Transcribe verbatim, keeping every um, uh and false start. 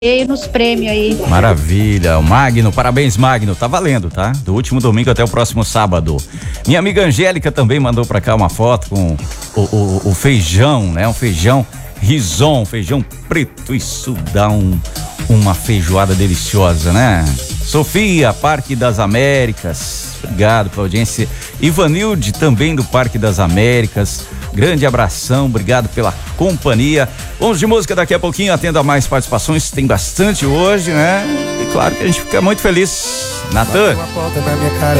nos prêmios aí. Maravilha, o Magno, parabéns Magno, tá valendo, tá? Do último domingo até o próximo sábado. Minha amiga Angélica também mandou pra cá uma foto com o, o, o feijão, né? Um feijão rison, feijão preto, isso dá um, uma feijoada deliciosa, né? Sofia, Parque das Américas, obrigado pela audiência. Ivanilde também do Parque das Américas, grande abração, obrigado pela companhia. Vamos de música daqui a pouquinho, atendo a mais participações, tem bastante hoje, né? E claro que a gente fica muito feliz. Natan.